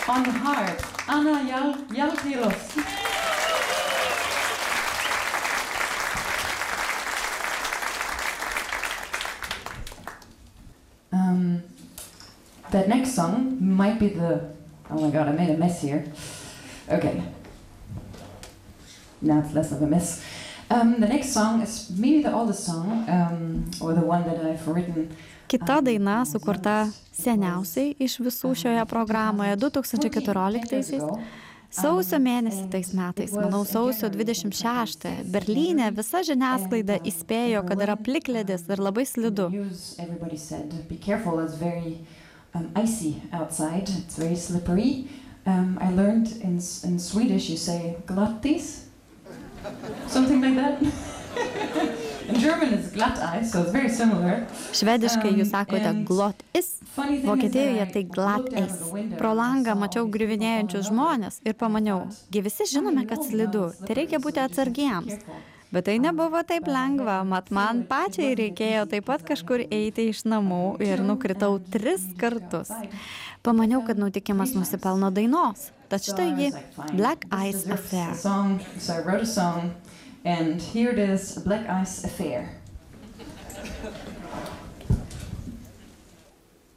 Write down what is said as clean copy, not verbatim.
On harp, Anna Jalkiros. That next song might be oh my god, I made a mess here. Okay. Now it's less of a mess. The next song is maybe the oldest song, or the one that I've written. Kita daina sukurta seniausiai iš visų šioje programoje 2014-aisiais. Sausio mėnesį tais metais, manau sausio 26, Berlyne visa žiniasklaida įspėjo, kad yra plikledis ir labai slidu. Everybody said, be careful, it's very icy outside, it's very slippery. I learned in Swedish you say glattis, something like that. In German it's glatteis, so it's very similar. Švediškai jūs sakote glottis, Vokietijoje tai glatteis. Pro langą mačiau griuvinėjančius žmonės ir pamaniau, gi visi žinome, kad slidu, tai reikia būti atsargiems. Bet tai nebuvo taip lengva, mat man pačiai reikėjo taip pat kažkur eiti iš namų ir nukritau 3 kartus. Pamaniau, kad nutikimas nusipelno dainos. Tad štai ji, Black Ice Affair. So I wrote a song, and here it is, Black Ice Affair.